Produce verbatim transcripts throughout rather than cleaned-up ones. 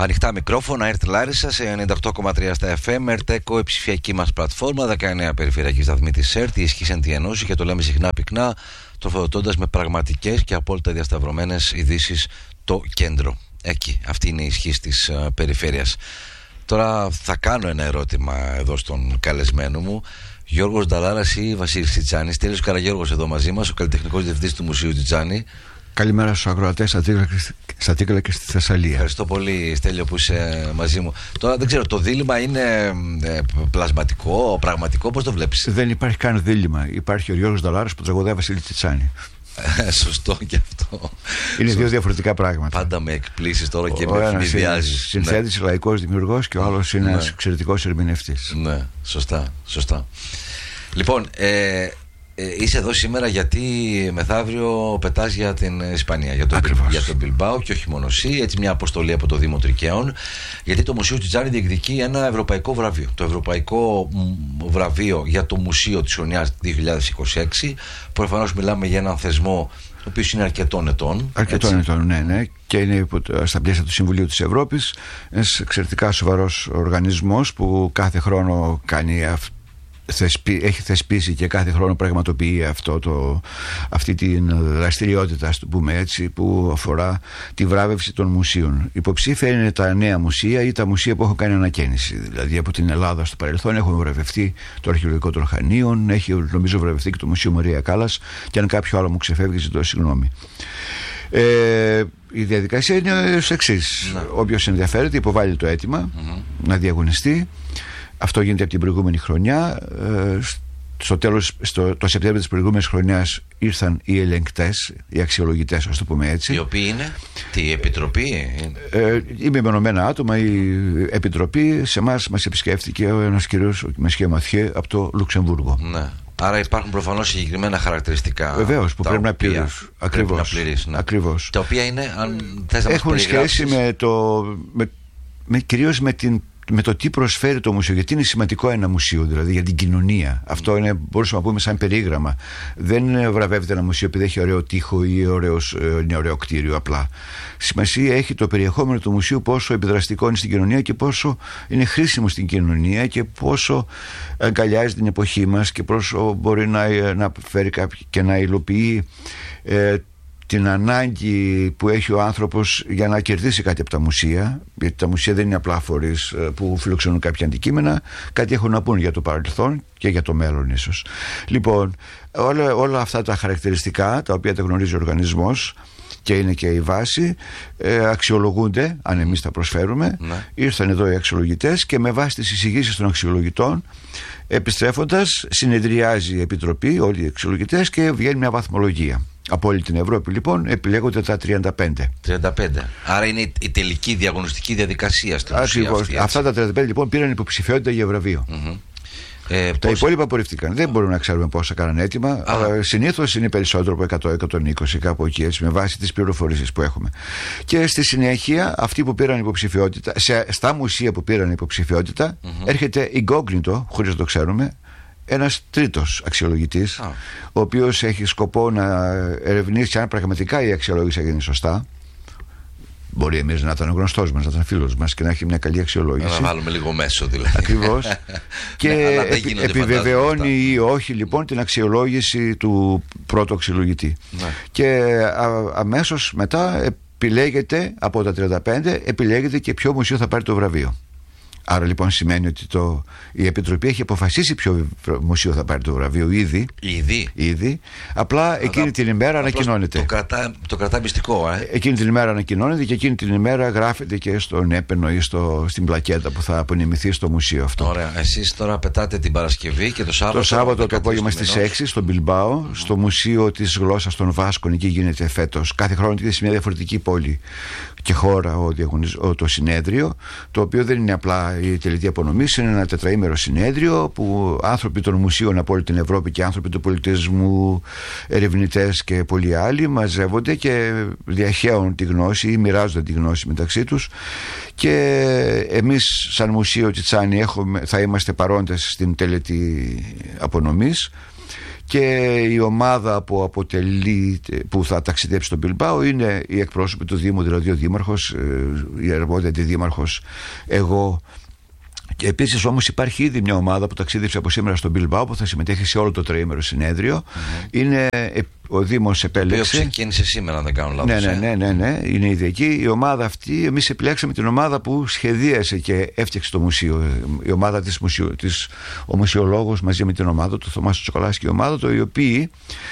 Ανοιχτά μικρόφωνα, ΕΡΤ Λάρισα σε ενενήντα οκτώ κόμμα τρία στα εφ εμ, ΕΡΤ-ΕΚΟ, η ψηφιακή μας πλατφόρμα, δεκαεννέα περιφερειακή σταθμή της ΕΡΤ, η ισχύς εν τη ενώση και το λέμε συχνά πυκνά, τροφοδοτώντας με πραγματικές και απόλυτα διασταυρωμένες ειδήσεις το κέντρο. Εκεί, αυτή είναι η ισχύς της uh, περιφέρειας. Τώρα θα κάνω ένα ερώτημα εδώ στον καλεσμένο μου, Γιώργος Νταλάρας ή Βασίλης Τσιτσάνης. Στέλιος Καραγιώργος εδώ μαζί μας, ο καλλιτεχνικός διευθυντής του Μουσείου Τσιτσάνη. Καλημέρα στους ακροατές στα Τύκλα και στη Θεσσαλία. Ευχαριστώ πολύ, Στέλιο, που είσαι μαζί μου. Τώρα δεν ξέρω, το δίλημμα είναι ε, πλασματικό, πραγματικό, πώς το βλέπεις? Δεν υπάρχει καν δίλημμα. Υπάρχει ο Γιώργος Νταλάρας που τραγουδάει Βασίλη Τσιτσάνη. Σωστό και αυτό. Είναι Σωστό. Δύο διαφορετικά πράγματα. Πάντα με εκπλήσεις τώρα και ο με ευνηδιάζεις. Συνθέτης, ναι. Λαϊκός δημιουργός και ο άλλος είναι ναι. ένας εξαιρετικός ερμηνευτής. Ναι, σωστά, σωστά. Λοιπόν, ε, Ε, είσαι εδώ σήμερα γιατί μεθαύριο πετάς για την Ισπανία, για τον, για τον Μπιλμπάο και όχι μόνο εσύ, έτσι μια αποστολή από το Δήμο Τρικαίων, γιατί το Μουσείο Τσιτσάνη διεκδικεί ένα ευρωπαϊκό βραβείο, το Ευρωπαϊκό Βραβείο για το Μουσείο της Ιωνιάς δύο χιλιάδες είκοσι έξι. Προφανώς μιλάμε για έναν θεσμό ο οποίος είναι αρκετών ετών. Αρκετών ετών, ναι, ναι, και είναι στα πλαίσια του Συμβουλίου της Ευρώπης, ένας εξαιρετικά σοβαρός οργανισμός που κάθε χρόνο κάνει αυτό. Θεσπι, έχει θεσπίσει και κάθε χρόνο πραγματοποιεί αυτό το, αυτή την δραστηριότητα, ας το πούμε έτσι, που αφορά τη βράβευση των μουσείων. Υποψήφια είναι τα νέα μουσεία ή τα μουσεία που έχουν κάνει ανακαίνιση. Δηλαδή από την Ελλάδα στο παρελθόν έχουν βραβευτεί το Αρχαιολογικό των Χανίων, έχει νομίζω βραβευτεί και το Μουσείο Μαρία Κάλλας, και αν κάποιο άλλο μου ξεφεύγει ζητώ συγγνώμη. Ε, η διαδικασία είναι ως εξής. Ναι. Όποιος ενδιαφέρεται υποβάλλει το αίτημα mm-hmm. να διαγωνιστεί. Αυτό γίνεται από την προηγούμενη χρονιά. Στο τέλος, στο, το Σεπτέμβριο της προηγούμενης χρονιάς ήρθαν οι ελεγκτές, οι αξιολογητές, ας το πούμε έτσι. Οι οποίοι είναι, τι επιτροπή είναι? Ε, οι μεμονωμένα άτομα, η επιτροπή, σε εμάς μας επισκέφτηκε ο ένας κύριος, ο Μεσχέ Μαθιέ, από το Λουξεμβούργο. Ναι. Άρα υπάρχουν προφανώς συγκεκριμένα χαρακτηριστικά. Βεβαίως, που πρέπει να πληρείς. Ακριβώς. Ναι. Ακριβώς. Τα οποία είναι, αν θες να μας έχουν σχέση με το, με, με, κυρίως με την με το τι προσφέρει το μουσείο, γιατί είναι σημαντικό ένα μουσείο, δηλαδή για την κοινωνία. Mm. Αυτό είναι, μπορούσαμε να πούμε, σαν περίγραμμα. Δεν βραβεύεται ένα μουσείο επειδή έχει ωραίο τοίχο ή ωραίος, είναι ωραίο κτίριο απλά. Σημασία έχει το περιεχόμενο του μουσείου, πόσο επιδραστικό είναι στην κοινωνία και πόσο είναι χρήσιμο στην κοινωνία και πόσο αγκαλιάζει την εποχή μας και πόσο μπορεί να, να φέρει και να υλοποιεί ε, την ανάγκη που έχει ο άνθρωπος για να κερδίσει κάτι από τα μουσεία, γιατί τα μουσεία δεν είναι απλά φορείς που φιλοξενούν κάποια αντικείμενα, κάτι έχουν να πούν για το παρελθόν και για το μέλλον ίσως. Λοιπόν, όλα, όλα αυτά τα χαρακτηριστικά τα οποία τα γνωρίζει ο οργανισμός και είναι και η βάση, ε, αξιολογούνται, αν εμείς τα προσφέρουμε. Ναι. Ήρθαν εδώ οι αξιολογητές και με βάση τις εισηγήσεις των αξιολογητών, επιστρέφοντας, συνεδριάζει η Επιτροπή, όλοι οι αξιολογητές, και βγαίνει μια βαθμολογία. Από όλη την Ευρώπη λοιπόν επιλέγονται τα τριάντα πέντε. τριάντα πέντε. Άρα είναι η τελική διαγωνιστική διαδικασία στην ουσία αυτή. Αυτά τα τριάντα πέντε λοιπόν πήραν υποψηφιότητα για βραβείο. Mm-hmm. Ε, τα πώς... υπόλοιπα απορρίφθηκαν. Δεν μπορούμε να ξέρουμε πόσα κάναν έτοιμα. Αλλά συνήθως είναι περισσότερο από εκατό με εκατόν είκοσι, κάπου εκεί, έτσι, με βάση τις πληροφορίες που έχουμε. Και στη συνέχεια, αυτοί που πήραν υποψηφιότητα, σε, στα μουσεία που πήραν υποψηφιότητα, mm-hmm. έρχεται incognito, χωρίς να το ξέρουμε, ένας τρίτος αξιολογητής, ah. ο οποίος έχει σκοπό να ερευνήσει αν πραγματικά η αξιολόγηση έγινε σωστά. Μπορεί εμείς να ήταν γνωστός μας, να ήταν φίλος μας και να έχει μια καλή αξιολόγηση. Να βάλουμε λίγο μέσο δηλαδή. Ακριβώς. Και ναι, επι, επιβεβαιώνει ή όχι λοιπόν την αξιολόγηση του πρώτου αξιολογητή. Ναι. Και α, αμέσως μετά επιλέγεται, από τα τριάντα πέντε, επιλέγεται και ποιο μουσείο θα πάρει το βραβείο. Άρα λοιπόν σημαίνει ότι το, η Επιτροπή έχει αποφασίσει ποιο μουσείο θα πάρει το βραβείο ήδη. Ήδη. ήδη. Απλά εκείνη την ημέρα ανακοινώνεται. Το κρατά, το κρατά μυστικό, ε. Εκείνη την ημέρα ανακοινώνεται και εκείνη την ημέρα γράφεται και στον έπαινο ή στο, στην πλακέτα που θα απονεμηθεί στο μουσείο αυτό. Ωραία. Εσείς τώρα πετάτε την Παρασκευή και το Σάββατο. Το Σάββατο το απόγευμα στις έξι στο Μπιλμπάο, mm-hmm. στο Μουσείο της Γλώσσας των Βάσκων. Εκεί γίνεται φέτος. Κάθε χρόνο γίνεται σε μια διαφορετική πόλη και χώρα ο διαγωνισ... το συνέδριο, το οποίο δεν είναι απλά η τελετή απονομής, είναι ένα τετραήμερο συνέδριο που άνθρωποι των μουσείων από όλη την Ευρώπη και άνθρωποι του πολιτισμού, ερευνητές και πολλοί άλλοι μαζεύονται και διαχέουν τη γνώση ή μοιράζονται τη γνώση μεταξύ τους. Και εμείς σαν Μουσείο Τσιτσάνη έχουμε, θα είμαστε παρόντες στην τελετή απονομής και η ομάδα που αποτελεί, που θα ταξιδέψει στον Μπιλμπάο, είναι οι εκπρόσωποι του Δήμου, δηλαδή ο Δήμαρχος, η αρμόδια αντιδήμαρχος, εγώ. Και επίσης όμως υπάρχει ήδη μια ομάδα που ταξίδεψε από σήμερα στον Μπιλμπάο, που θα συμμετέχει σε όλο το τριήμερο συνέδριο. Mm-hmm. Είναι, ο Δήμος επέλεξε. Το οποίο ξεκίνησε σήμερα, αν δεν κάνω λάθος. Ναι, ναι, ναι, ναι, ναι, είναι ήδη εκεί. Η ομάδα αυτή, εμείς επιλέξαμε την ομάδα που σχεδίασε και έφτιαξε το μουσείο. Η ομάδα της, μουσειο, της ο μουσιολόγος μαζί με την ομάδα του, Θωμάς Τσοκολάς και η ομάδα του, οι οποίοι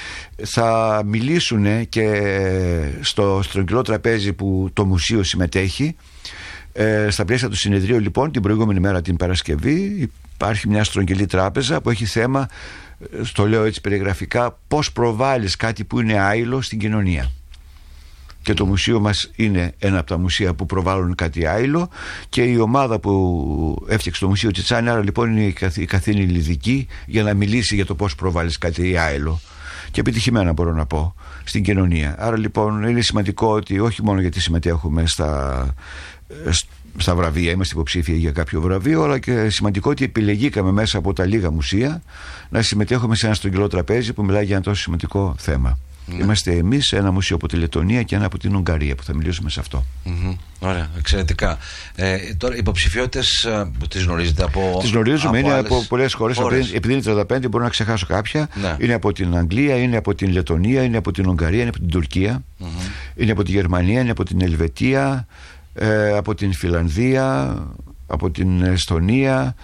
θα μιλήσουν και στο στρογγυλό τραπέζι που το μουσείο συμμετέχει. Ε, στα πλαίσια του συνεδρίου, λοιπόν, την προηγούμενη μέρα, την Παρασκευή, υπάρχει μια στρογγυλή τράπεζα που έχει θέμα, στο λέω έτσι περιγραφικά, πώς προβάλλεις κάτι που είναι άειλο στην κοινωνία. Και το μουσείο μας είναι ένα από τα μουσεία που προβάλλουν κάτι άειλο, και η ομάδα που έφτιαξε το Μουσείο Τσιτσάνι, άρα λοιπόν είναι η καθήλυνη λιδική για να μιλήσει για το πώς προβάλλεις κάτι άειλο. Και επιτυχημένα, μπορώ να πω, στην κοινωνία. Άρα λοιπόν είναι σημαντικό ότι όχι μόνο γιατί συμμετέχουμε στα, στα βραβεία, είμαστε υποψήφιοι για κάποιο βραβείο, αλλά και σημαντικό ότι επιλεγήκαμε μέσα από τα λίγα μουσεία να συμμετέχουμε σε ένα στρογγυλό τραπέζι που μιλάει για ένα τόσο σημαντικό θέμα. Mm. Είμαστε εμείς, ένα μουσείο από τη Λετωνία και ένα από την Ουγγαρία, που θα μιλήσουμε σε αυτό. Mm-hmm. Ωραία, εξαιρετικά. Ε, τώρα, οι υποψηφιότητες τις γνωρίζετε από. Τις γνωρίζουμε, από είναι άλλες από πολλές χώρες. Επειδή είναι τριάντα πέντε, μπορώ να ξεχάσω κάποια. Ναι. Είναι από την Αγγλία, είναι από την Λετωνία, είναι από την Ουγγαρία, είναι από την Τουρκία, mm-hmm. είναι από τη Γερμανία, είναι από την Ελβετία, ε, από την Φιλανδία, από την Εστονία.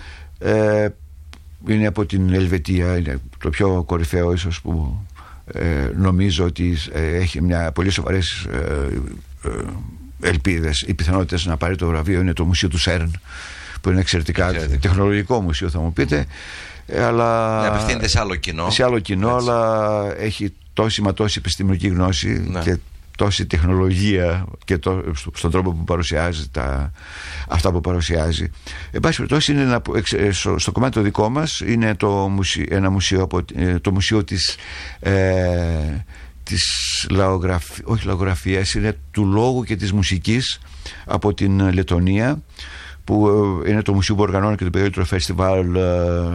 Ε, είναι από την Ελβετία, είναι το πιο κορυφαίο ίσως που. Ε, νομίζω ότι ε, έχει μια πολύ σοβαρές ε, ε, ελπίδες ή πιθανότητες να πάρει το βραβείο. Είναι το Μουσείο του Σέρν, που είναι εξαιρετικά, εξαιρετικά. τεχνολογικό μουσείο, θα μου πείτε, ε, αλλά ναι, απευθύνεται σε άλλο κοινό, σε άλλο κοινό, αλλά έχει τόση μα τόση επιστημονική γνώση, ναι. και τόση τεχνολογία και το, στον τρόπο που παρουσιάζει τα, αυτά που παρουσιάζει. Εν πάση περιπτώσει, είναι ένα, στο, στο κομμάτι το δικό μας είναι το μουσείο, ένα μουσείο από, το μουσείο της, ε, της λαογραφ, όχι λαογραφίας, είναι του λόγου και της μουσικής από την Λετωνία, που είναι το μουσείο που οργανώνει και το περίοδο φεστιβάλ ε,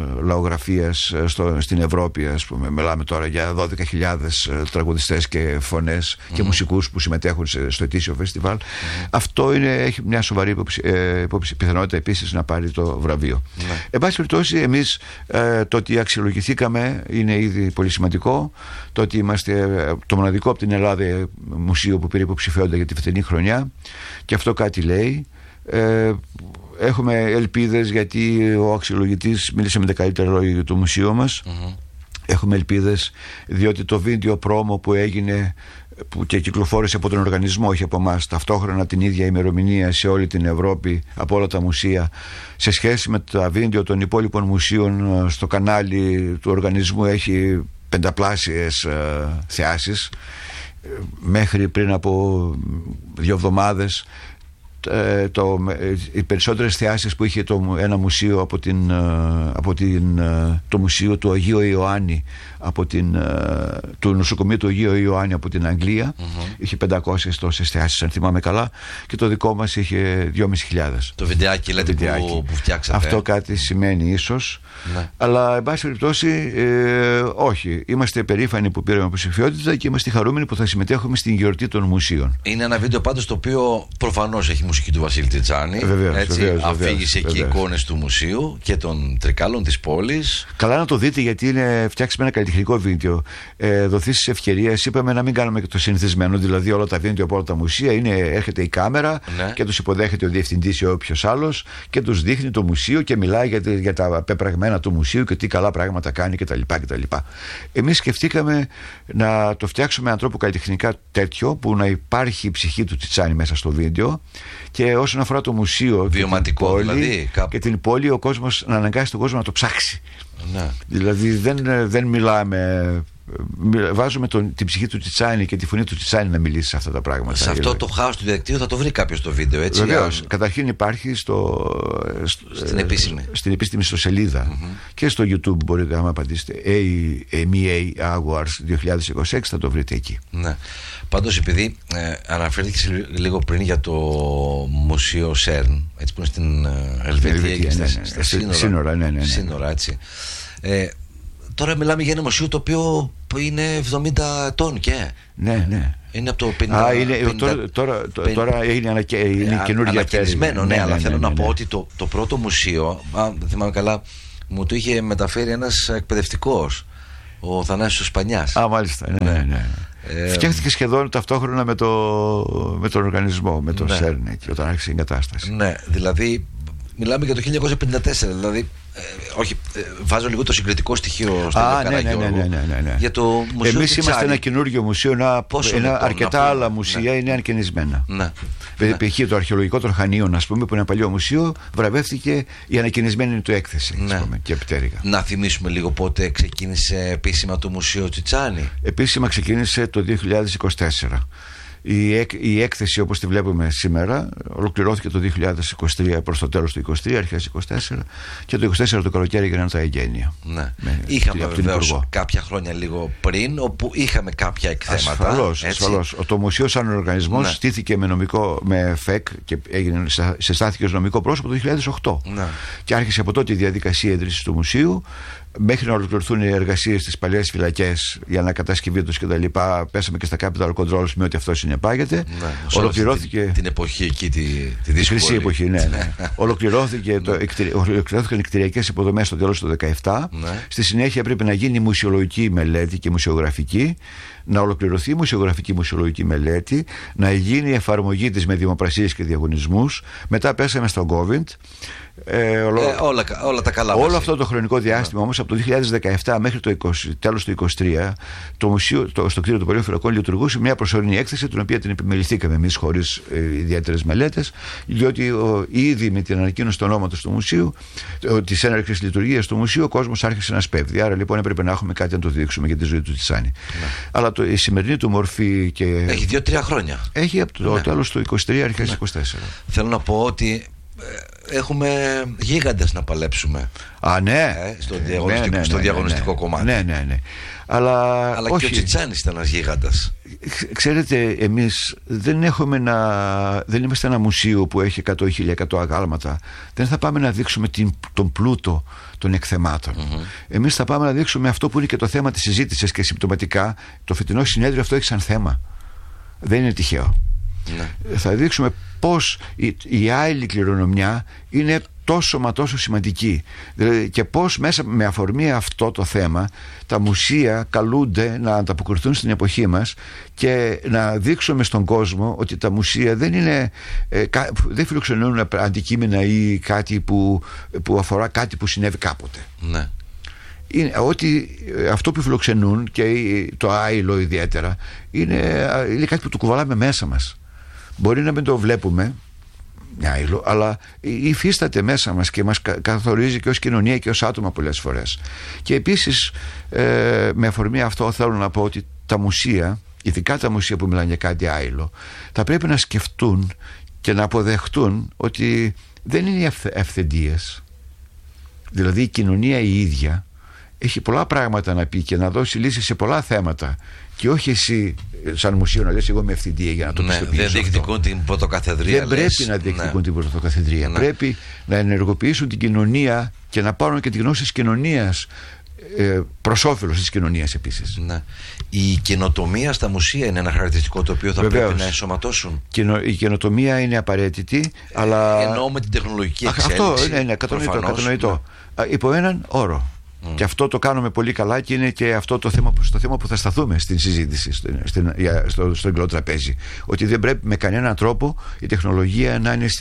λαογραφίας στο, στην Ευρώπη, ας πούμε. Μιλάμε τώρα για δώδεκα χιλιάδες ε, τραγουδιστές και φωνές mm-hmm. και μουσικούς που συμμετέχουν σε, στο ετήσιο φεστιβάλ. Mm-hmm. Αυτό είναι, έχει μια σοβαρή υποψη, ε, υποψη, πιθανότητα επίσης να πάρει το βραβείο. Mm-hmm. Εν πάση περιπτώσει, εμείς ε, το ότι αξιολογηθήκαμε είναι ήδη πολύ σημαντικό. Το ότι είμαστε ε, το μοναδικό από την Ελλάδα μουσείο που πήρε υποψηφιότητα για τη φετινή χρονιά, και αυτό κάτι λέει. Ε, έχουμε ελπίδες, γιατί ο αξιολογητής μίλησε με τα καλύτερα λόγια για το μουσείο μας. Mm-hmm. Έχουμε ελπίδες διότι το βίντεο πρόμο που έγινε, που και κυκλοφόρησε από τον οργανισμό, όχι από εμάς, ταυτόχρονα την ίδια ημερομηνία σε όλη την Ευρώπη, από όλα τα μουσεία, σε σχέση με τα βίντεο των υπόλοιπων μουσείων στο κανάλι του οργανισμού, έχει πενταπλάσιες ε, θεάσεις. Μέχρι πριν από δύο εβδομάδες, Ε, το, οι περισσότερες θεάσεις που είχε το, ένα μουσείο από, την, από την, το μουσείο του Αγίου Ιωάννη, από την, του νοσοκομείου του Αγίου Ιωάννη από την Αγγλία, mm-hmm. είχε πεντακόσιες τόσες θεάσεις, αν θυμάμαι καλά, και το δικό μας είχε δυόμισι χιλιάδες. Το βιντεάκι, λέτε, βιντεάκι. Που, που φτιάξατε. Αυτό κάτι σημαίνει ίσως, ναι. Αλλά εν πάση περιπτώσει ε, όχι, είμαστε περήφανοι που πήραμε υποψηφιότητα και είμαστε χαρούμενοι που θα συμμετέχουμε στην γιορτή των μουσείων. Είναι ένα βίντεο πάντως το οποίο προφανώς έχει μουσική του Βασίλη Τσιτσάνι. Βεβαίως, έτσι, βεβαίως, αφήγησε βεβαίως, εκεί εικόνες του μουσείου και των τρικάλων της πόλης. Καλά να το δείτε, γιατί είναι φτιάξουμε ένα καλλιτεχνικό βίντεο. Ε, δοθήσεις της ευκαιρίας, είπαμε να μην κάνουμε και το συνηθισμένο, δηλαδή όλα τα βίντεο από όλα τα μουσεία είναι, έρχεται η κάμερα, ναι. και τους υποδέχεται ο διευθυντής ή όποιος άλλος και τους δείχνει το μουσείο και μιλάει για, για τα πεπραγμένα του μουσείου και τι καλά πράγματα κάνει κτλ. κτλ. Εμείς σκεφτήκαμε να το φτιάξουμε με έναν τρόπο καλλιτεχνικά τέτοιο, που να υπάρχει η ψυχή του Τσιτσάνι μέσα στο βίντεο. Και όσον αφορά το μουσείο βιωματικό, και την πόλη, δηλαδή, κάπου... και την πόλη, ο κόσμος, να αναγκάσει τον κόσμο να το ψάξει. Ναι. Δηλαδή δεν, δεν μιλάμε, βάζουμε τον, την ψυχή του Τσιτσάνι και τη φωνή του Τσιτσάνι να μιλήσει σε αυτά τα πράγματα. Σε αυτό δηλαδή. Το χάος του διαδικτύου θα το βρει κάποιος το βίντεο, έτσι. Βεβαίως. Αν... Καταρχήν υπάρχει στο, στην, επίσημη. στην επίσημη ιστοσελίδα, mm-hmm. και στο YouTube μπορείτε, άμα απαντήσετε εμ ι έι Awards δύο χιλιάδες είκοσι έξι, θα το βρείτε εκεί. Ναι. Πάντως, επειδή ε, αναφέρθηκε λίγο πριν για το Μουσείο Σέρν, έτσι, που είναι στην ε, Ελβετία, Ελβετία, και στα, ναι, ναι, στα σύνορα, σύνορα, ναι, ναι, ναι. σύνορα έτσι. Ε, τώρα μιλάμε για ένα μουσείο το οποίο είναι εβδομήντα ετών και. Ναι, ναι. Είναι από το πενήντα. Α, είναι, πενήντα, τώρα, τώρα, πενήντα, τώρα είναι, ανακαι, είναι α, καινούργια ανακαινισμένο, ναι, ναι, αλλά ναι, θέλω ναι, να ναι, πω ναι. ότι το, το πρώτο μουσείο, αν δεν θυμάμαι καλά, μου το είχε μεταφέρει ένας εκπαιδευτικός, ο Θανάσης Σπανιάς. Α, μάλιστα, ναι, ναι, ναι. Ε, Φτιάχτηκε σχεδόν ταυτόχρονα με, το, με τον οργανισμό, με τον ναι. ΣΕΡΝ, όταν άρχισε η εγκατάσταση. Ναι, δηλαδή μιλάμε για το χίλια εννιακόσια πενήντα τέσσερα, δηλαδή. Ε, όχι, ε, βάζω λίγο το συγκριτικό στοιχείο στο Α, ναι, ναι, ναι, ναι, ναι, ναι. Για το μουσείο. Εμείς είμαστε ένα καινούργιο μουσείο, ένα, ένα λοιπόν, αρκετά να άλλα μουσεία ναι. είναι ανακαινισμένα. Ναι. Π.χ. ναι. το αρχαιολογικό των Χανίων, ας πούμε, που είναι ένα παλιό μουσείο, βραβεύτηκε η ανακαινισμένη του έκθεση. Ναι. Ας πούμε, και επιτέρυγα. Να θυμίσουμε λίγο πότε ξεκίνησε επίσημα το Μουσείο Τσιτσάνι. Επίσημα ξεκίνησε το δύο χιλιάδες είκοσι τέσσερα. Η, έκ, η έκθεση όπως τη βλέπουμε σήμερα ολοκληρώθηκε το δύο χιλιάδες είκοσι τρία, προς το τέλος του είκοσι τρία, αρχές είκοσι τέσσερα, και το είκοσι τέσσερα το καλοκαίρι έγιναν τα εγγένεια. Ναι. Με, είχαμε βεβαίως κάποια χρόνια λίγο πριν όπου είχαμε κάποια εκθέματα. Ασφαλώς, ασφαλώς. Το μουσείο σαν οργανισμός ναι. στήθηκε με, νομικό, με ΦΕΚ και έγινε, σε στάθηκε ως νομικό πρόσωπο το δύο χιλιάδες οκτώ. Ναι. Και άρχισε από τότε η διαδικασία ίδρυσης του μουσείου. Μέχρι να ολοκληρωθούν οι εργασίες στις παλιές φυλακές για ανακατασκευή τους κτλ. Πέσαμε και στα capital controls με ό,τι αυτό συνεπάγεται. Ναι, ολοκληρώθηκε. Την, την εποχή εκεί, τη, τη δύσκολη. Χρυσή εποχή, ναι. ναι. Ολοκληρώθηκε το, ολοκληρώθηκαν οι κτηριακές υποδομές στο τέλος του δύο χιλιάδες δεκαεπτά. Ναι. Στη συνέχεια πρέπει να γίνει μουσιολογική μελέτη και μουσιογραφική. Να ολοκληρωθεί η μουσιογραφική μουσιολογική μελέτη, να γίνει η εφαρμογή της με δημοπρασίες και διαγωνισμούς. Μετά πέσαμε στο COVID. Ε, ολο... ε, όλα, όλα τα καλά. Όλο αυτό το χρονικό διάστημα yeah. όμως, από το δύο χιλιάδες δεκαεπτά μέχρι το είκοσι, τέλος του είκοσι τρία, το μουσείο, το, στο κτίριο του Παλαιού Φυλακών λειτουργούσε μια προσωρινή έκθεση, την οποία την επιμεληθήκαμε εμείς χωρίς ε, ιδιαίτερες μελέτες, διότι ο, ήδη με την ανακοίνωση του ονόματος του μουσείου, της έναρξης λειτουργίας του μουσείου, ο κόσμος άρχισε να σπέβδει. Άρα λοιπόν έπρεπε να έχουμε κάτι να το δείξουμε για τη ζωή του Τσιτσάνι. Yeah. Αλλά το, η σημερινή του μορφή. Και... Έχει δύο-τρία χρόνια. Έχει από το ναι. τέλος του είκοσι τρία, αρχές του είκοσι τέσσερα. Θέλω να πω ότι έχουμε γίγαντες να παλέψουμε. Α, ναι. Ε, στο διαγωνιστικό, ναι, ναι, στο διαγωνιστικό ναι, ναι, κομμάτι. Ναι, ναι, ναι. Αλλά, Αλλά όχι. και ο Τσιτσάνης ήταν ένας γίγαντας. Ξέρετε, εμείς δεν, έχουμε ένα, δεν είμαστε ένα μουσείο που έχει εκατό ή χίλια εκατό αγάλματα. Δεν θα πάμε να δείξουμε την, τον πλούτο των εκθεμάτων. Mm-hmm. Εμείς θα πάμε να δείξουμε αυτό που είναι και το θέμα της συζήτησης, και συμπτωματικά το φετινό συνέδριο αυτό έχει σαν θέμα. Δεν είναι τυχαίο. Ναι. Θα δείξουμε πως η, η άειλη κληρονομιά είναι τόσο μα τόσο σημαντική, δηλαδή, και πως μέσα με αφορμή αυτό το θέμα τα μουσεία καλούνται να ανταποκριθούν στην εποχή μας και να δείξουμε στον κόσμο ότι τα μουσεία δεν είναι ε, κα, δεν φιλοξενούν αντικείμενα ή κάτι που, που αφορά κάτι που συνέβη κάποτε. Ναι. Είναι, ότι αυτό που φιλοξενούν και το άειλο ιδιαίτερα είναι, είναι κάτι που το κουβαλάμε μέσα μας. Μπορεί να μην το βλέπουμε άειλο, αλλά υφίσταται μέσα μας και μας καθορίζει και ως κοινωνία και ως άτομα πολλές φορές. Και επίσης ε, με αφορμή αυτό θέλω να πω ότι τα μουσεία, ειδικά τα μουσεία που μιλάνε για κάτι άειλο, θα πρέπει να σκεφτούν και να αποδεχτούν ότι δεν είναι ευθεντίες. Δηλαδή η κοινωνία η ίδια έχει πολλά πράγματα να πει και να δώσει λύσεις σε πολλά θέματα, και όχι εσύ σαν μουσείο να λες εγώ είμαι ευθυντία για να το ναι, πιστοποιήσω. Δεν διεκδικούν την πρωτοκαθεδρία. Δεν λες. Πρέπει να διεκδικούν ναι. την πρωτοκαθεδρία. Ναι. Πρέπει να ενεργοποιήσουν την κοινωνία και να πάρουν και τη γνώση της κοινωνίας ε, προς όφελος της κοινωνίας επίσης. Ναι. Η καινοτομία στα μουσεία είναι ένα χαρακτηριστικό το οποίο θα Βεβαίως. πρέπει να ενσωματώσουν. Η καινοτομία είναι απαραίτητη, αλλά. Εννοώ με την τεχνολογική εξέλιξη. Αυτό είναι, είναι κατανοητό. κατανοητό. Ναι. Υπό έναν όρο. Mm. Και αυτό το κάνουμε πολύ καλά και είναι και αυτό το θέμα, στο θέμα που θα σταθούμε στην συζήτηση, στην, στην, στο, στο εγγλό τραπέζι. Ότι δεν πρέπει με κανέναν τρόπο η τεχνολογία να είναι,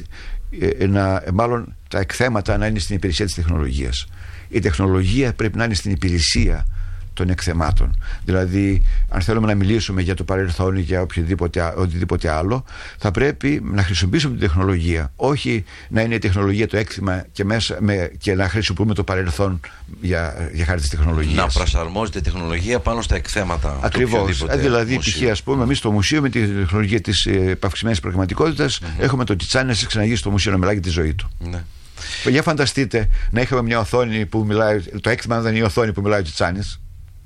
να, μάλλον τα εκθέματα να είναι στην υπηρεσία της τεχνολογίας. Η τεχνολογία πρέπει να είναι στην υπηρεσία των εκθεμάτων. Δηλαδή, αν θέλουμε να μιλήσουμε για το παρελθόν ή για οποιοδήποτε, οτιδήποτε άλλο, θα πρέπει να χρησιμοποιήσουμε την τεχνολογία. Όχι να είναι η τεχνολογία το έκθεμα και, μέσα, με, και να χρησιμοποιούμε το παρελθόν για, για χάρη της τεχνολογίας. Να προσαρμόζεται η τεχνολογία πάνω στα εκθέματα. Ακριβώς. Δηλαδή, π.χ. ας πούμε, εμείς στο μουσείο με τη τεχνολογία της επαυξημένης πραγματικότητας mm-hmm. έχουμε το Τσιτσάνι να ξαναγεί στο μουσείο να μιλάει για τη ζωή του. Ναι. Για φανταστείτε να είχαμε μια οθόνη που μιλάει, το έκθεμα δεν είναι η οθόνη που μιλάει ο Τσιτσάνης.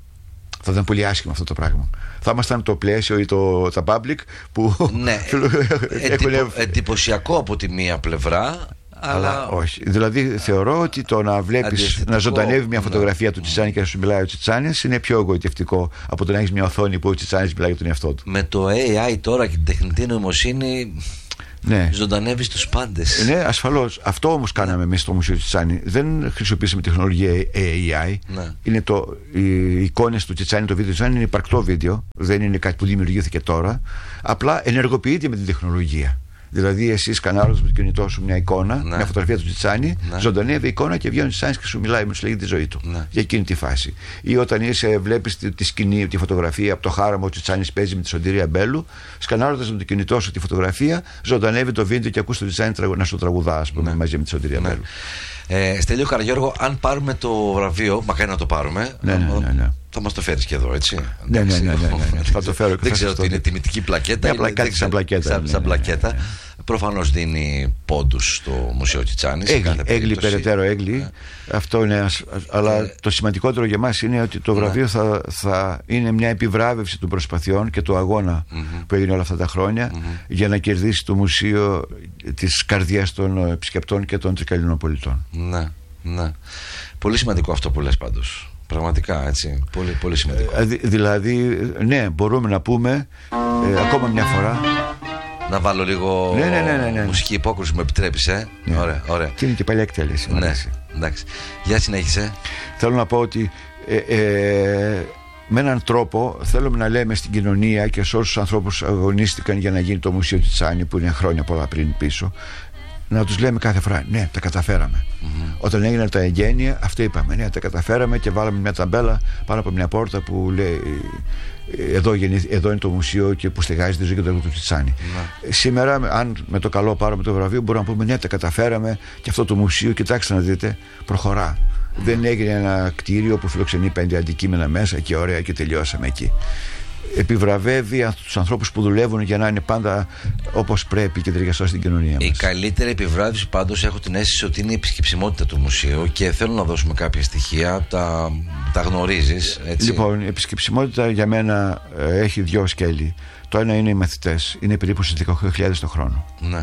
Θα ήταν πολύ άσχημο αυτό το πράγμα. Θα ήμασταν το πλαίσιο ή το, τα public που. Ναι. Εντυπω, εντυπωσιακό από τη μία πλευρά, Αλλά, αλλά όχι. Δηλαδή θεωρώ ότι το να βλέπεις να ζωντανεύει μια φωτογραφία ναι. του Τσιτσάνη και να σου μιλάει ο Τσιτσάνης είναι πιο εγωιτευτικό από το να έχεις μια οθόνη που ο Τσιτσάνης μιλάει για τον εαυτό του. Με το έι άι τώρα και την τεχνητή νοημοσύνη ναι. ζωντανεύει τους πάντες. Ναι, ασφαλώς. Αυτό όμως κάναμε εμείς στο Μουσείο Τσιτσάνη. Δεν χρησιμοποιήσαμε τεχνολογία έι άι. Ναι. Είναι το, οι εικόνες του Τσιτσάνη, το βίντεο του Τσιτσάνη είναι υπαρκτό βίντεο. Δεν είναι κάτι που δημιουργήθηκε τώρα. Απλά ενεργοποιείται με την τεχνολογία. Δηλαδή, εσύ σκανάροντας με το κινητό σου μια εικόνα, ναι. μια φωτογραφία του Τσιτσάνη, ναι. ζωντανεύει η εικόνα και βγαίνει ο Τσιτσάνης και σου μιλάει, μου σου λέγει τη ζωή του. Ναι. Για εκείνη τη φάση. Ή όταν είσαι, βλέπεις τη, τη σκηνή, τη φωτογραφία από το χάραμα, ο Τσιτσάνης παίζει με τη Σωτηρία Μπέλου, σκανάροντας με το κινητό σου τη φωτογραφία, ζωντανεύει το βίντεο και ακούς τον Τσιτσάνη να σου τραγουδά, ας πούμε, ναι. μαζί με τη Σωτηρία ναι. Μπέλου. Ε, Στέλιο Καραγιώργο, αν πάρουμε το βραβείο, μακάρι να το πάρουμε, ναι, ναι, ναι, ναι. θα μας το φέρεις και εδώ, έτσι. Ναι, ναι, ναι, ναι, ναι. Θα το φέρω και δεν ξέρω τι είναι τιμητική πλακέτα. Μια πλακέτα, σαν πλακέτα. Σαν, σαν πλακέτα. Ναι, ναι, ναι. Προφανώς δίνει πόντους στο Μουσείο Τσιτσάνης. Έγκλη, περαιτέρω έγκλη. Ναι. Αυτό είναι. Αλλά ε, το σημαντικότερο για μας είναι ότι το βραβείο ναι. θα, θα είναι μια επιβράβευση των προσπαθειών και του αγώνα mm-hmm. που έγινε όλα αυτά τα χρόνια mm-hmm. για να κερδίσει το μουσείο τις καρδιές των επισκεπτών και των τρικαλινών πολιτών. Ναι, ναι. Πολύ σημαντικό αυτό που λες πάντως. Πραγματικά, έτσι. Πολύ, πολύ σημαντικό. Ε, δη, δηλαδή, ναι, μπορούμε να πούμε ε, ακόμα μια φορά. Να βάλω λίγο ναι, ναι, ναι, ναι, ναι. μουσική υπόκριση, μου επιτρέπεις, ε. Ναι. Ωραία, ωραία. Και είναι και παλιά εκτέλεση. Ναι, εντάξει. Για συνέχισε. Θέλω να πω ότι ε, ε, με έναν τρόπο θέλουμε να λέμε στην κοινωνία και σε όλους τους ανθρώπους που αγωνίστηκαν για να γίνει το Μουσείο Τσιτσάνη, που είναι χρόνια πολλά πριν πίσω, να τους λέμε κάθε φορά, ναι, τα καταφέραμε. Mm-hmm. Όταν έγιναν τα εγγένεια, αυτό είπαμε, ναι, τα καταφέραμε, και βάλαμε μια ταμπέλα πάνω από μια πόρτα που λέει εδώ, εδώ είναι το μουσείο και που στεγάζει τη ζωή και το έργο του Τσιτσάνη. Mm-hmm. Σήμερα, αν με το καλό πάρουμε το βραβείο, μπορούμε να πούμε, ναι, τα καταφέραμε, και αυτό το μουσείο, κοιτάξτε να δείτε, προχωρά. Mm-hmm. Δεν έγινε ένα κτίριο που φιλοξενεί πέντε αντικείμενα μέσα και ωραία και τελειώσαμε εκεί. Επιβραβεύει τους ανθρώπους που δουλεύουν για να είναι πάντα όπως πρέπει και ταιριαστό στην κοινωνία μας. Η καλύτερη επιβράβευση πάντως έχω την αίσθηση ότι είναι η επισκεψιμότητα του μουσείου, και θέλω να δώσουμε κάποια στοιχεία, τα, τα γνωρίζεις, έτσι. Λοιπόν, η επισκεψιμότητα για μένα ε, έχει δυο σκέλη. Το ένα είναι οι μαθητές, είναι περίπου στις δεκαοκτώ χιλιάδες το χρόνο. Ναι.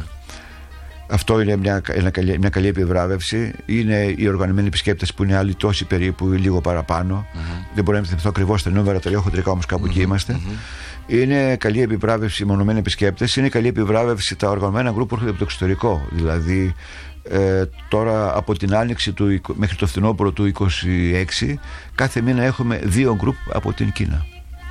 Αυτό είναι μια, μια, καλή, μια καλή επιβράβευση. Είναι οι οργανωμένοι επισκέπτες που είναι άλλοι τόσοι περίπου, ή λίγο παραπάνω. Mm-hmm. Δεν μπορεί να θυμηθώ ακριβώς τα νούμερα, τα λέω χοντρικά, όμως κάπου mm-hmm. εκεί είμαστε. Mm-hmm. Είναι καλή επιβράβευση οι μονομένοι επισκέπτες. Είναι καλή επιβράβευση τα οργανωμένα γκρουπ που έρχονται από το εξωτερικό. Δηλαδή, ε, τώρα από την άνοιξη του, μέχρι το φθινόπωρο του είκοσι έξι, κάθε μήνα έχουμε δύο γκρουπ από την Κίνα.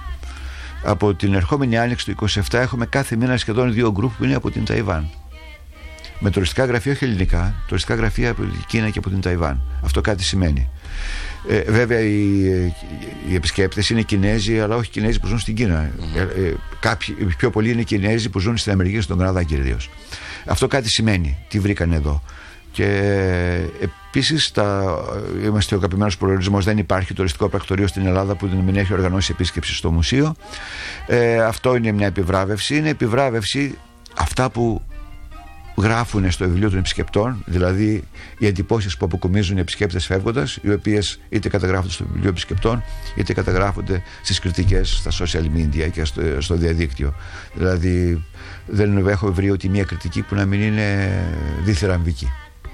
Από την ερχόμενη άνοιξη του είκοσι επτά έχουμε κάθε μήνα σχεδόν δύο γκρουπ που είναι από την Ταϊβάν. Με τουριστικά γραφεία, όχι ελληνικά, τουριστικά γραφεία από την Κίνα και από την Ταϊβάν. Αυτό κάτι σημαίνει. Ε, βέβαια, οι, οι επισκέπτες είναι Κινέζοι, αλλά όχι Κινέζοι που ζουν στην Κίνα. Mm-hmm. Ε, ε, κάποιοι, πιο πολλοί είναι Κινέζοι που ζουν στην Αμερική, στον Καναδά κυρίως. Αυτό κάτι σημαίνει. Τι βρήκαν εδώ. Και ε, επίσης, τα, είμαστε ο αγαπημένος προορισμός. Δεν υπάρχει τουριστικό πρακτορείο στην Ελλάδα που δεν μην έχει οργανώσει επίσκεψη στο μουσείο. Ε, αυτό είναι μια επιβράβευση. Είναι επιβράβευση αυτά που γράφουν στο βιβλίο των επισκεπτών, δηλαδή οι εντυπώσεις που αποκομίζουν οι επισκέπτες φεύγοντας, οι οποίες είτε καταγράφονται στο βιβλίο επισκεπτών, είτε καταγράφονται στις κριτικές στα social media και στο, στο διαδίκτυο. Δηλαδή δεν έχω βρει ότι μια κριτική που να μην είναι διθυραμβική.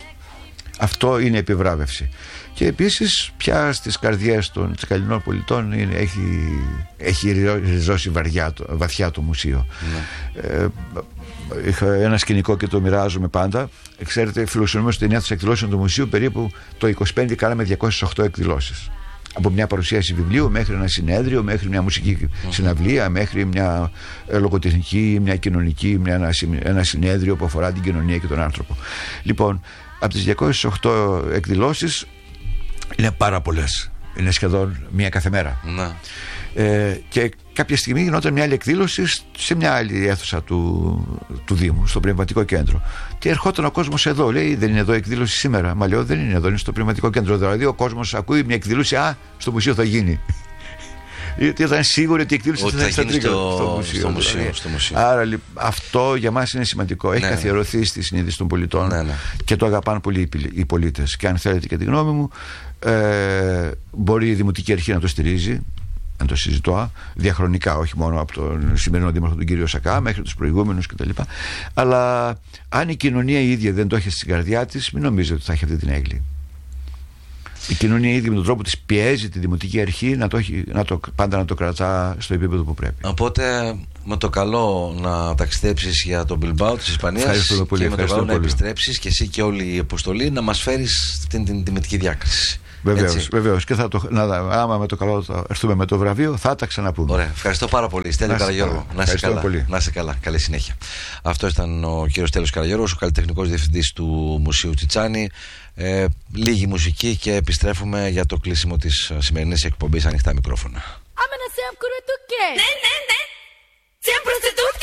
Αυτό είναι επιβράβευση. Και επίσης πια στις καρδιές των Τσικαλινών πολιτών είναι, έχει, έχει ριζώσει βαριά, βαθιά το μουσείο. Ναι. Ε, είχα ένα σκηνικό και το μοιράζομαι πάντα. Ξέρετε, φιλοξενούμε στην αίθουσα εκδηλώσεων του μουσείου περίπου το είκοσι πέντε κάναμε διακόσιες οκτώ εκδηλώσεις. Από μια παρουσίαση βιβλίου μέχρι ένα συνέδριο, μέχρι μια μουσική mm-hmm. συναυλία, μέχρι μια λογοτεχνική, μια κοινωνική, μια, ένα, ένα συνέδριο που αφορά την κοινωνία και τον άνθρωπο. Λοιπόν, από τις διακόσιες οκτώ εκδηλώσεις είναι πάρα πολλές. Είναι σχεδόν μία κάθε μέρα. Να. Ε, και κάποια στιγμή γινόταν μια άλλη εκδήλωση σε μια άλλη αίθουσα του, του Δήμου, στο Πνευματικό Κέντρο. Και ερχόταν ο κόσμος εδώ. Λέει, δεν είναι εδώ εκδήλωση σήμερα? Μα λέω, δεν είναι εδώ, είναι στο Πνευματικό Κέντρο. Δηλαδή ο κόσμος ακούει μια εκδήλωση, α, στο μουσείο θα γίνει. Γιατί ήταν σίγουροι ότι η εκδήλωση ότι θα γίνει στο, στο, στο, μουσείο, στο, μουσείο, δηλαδή. στο μουσείο. Άρα αυτό για μας είναι σημαντικό. Έχει ναι, καθιερωθεί στη συνείδηση των πολιτών ναι, ναι. και το αγαπάνε πολύ οι πολίτες. Και αν θέλετε και τη γνώμη μου, ε, μπορεί η Δημοτική Αρχή να το στηρίζει. αν το συζητώ, διαχρονικά, όχι μόνο από τον σημερινό δήμαρχο τον κύριο Σακά μέχρι τους προηγούμενους κτλ. Αλλά αν η κοινωνία η ίδια δεν το έχει στην καρδιά της, μην νομίζετε ότι θα έχει αυτή την έγκλη. Η κοινωνία ήδη με τον τρόπο της πιέζει τη Δημοτική Αρχή να το, έχει, να το, πάντα να το κρατά στο επίπεδο που πρέπει. Οπότε με το καλό να ταξιδέψεις για τον Μπιλμπάο της Ισπανίας και πολύ, με το καλό πολύ. να επιστρέψεις και εσύ και όλη η αποστολή να μας φέρεις την, την τιμητική διάκριση. Βεβαίως, βεβαίως. Και θα το, να, άμα με το καλό θα έρθουμε με το βραβείο, θα τα ξαναπούμε. Ωραία. Ευχαριστώ πάρα πολύ. Στέλιο Καραγιώργο. Να είσαι καλά. Πολύ. Να είσαι καλά. Καλή συνέχεια. Αυτό ήταν ο κύριος Στέλιος Καραγιώργος, ο καλλιτεχνικός διευθυντής του Μουσείου Τσιτσάνι. Ε, λίγη μουσική και επιστρέφουμε για το κλείσιμο της σημερινής εκπομπής Ανοιχτά Μικρόφωνα.